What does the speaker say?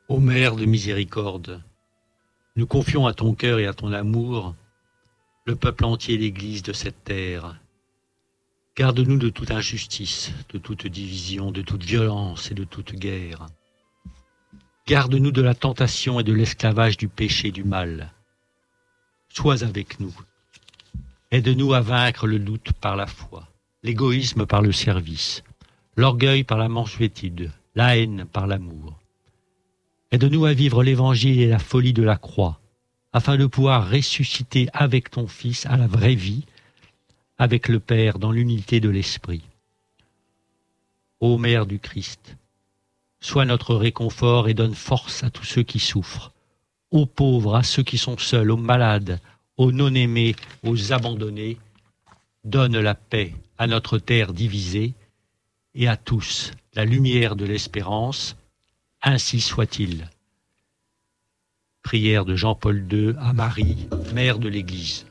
Ô Mère de miséricorde, nous confions à ton cœur et à ton amour le peuple entier et l'Église de cette terre. Garde-nous de toute injustice, de toute division, de toute violence et de toute guerre. Garde-nous de la tentation et de l'esclavage du péché et du mal. Sois avec nous. Aide-nous à vaincre le doute par la foi, l'égoïsme par le service, l'orgueil par la mansuétude, la haine par l'amour. Aide-nous à vivre l'évangile et la folie de la croix, afin de pouvoir ressusciter avec ton Fils à la vraie vie, avec le Père dans l'unité de l'Esprit. Ô Mère du Christ, sois notre réconfort et donne force à tous ceux qui souffrent, aux pauvres, à ceux qui sont seuls, aux malades, aux non-aimés, aux abandonnés. Donne la paix à notre terre divisée et à tous la lumière de l'espérance. Ainsi soit-il. Prière de Jean-Paul II à Marie, mère de l'Église.